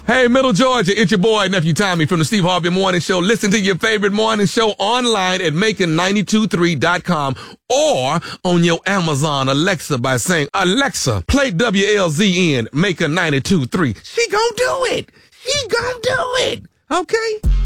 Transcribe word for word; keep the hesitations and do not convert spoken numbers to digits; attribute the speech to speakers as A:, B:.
A: Hey, Middle Georgia, it's your boy, Nephew Tommy from the Steve Harvey Morning Show. Listen to your favorite morning show online at making nine two three dot com or on your Amazon Alexa by saying, Alexa, play W L Z N, Maker ninety-two point three. She gonna do it. She gonna do it. Okay?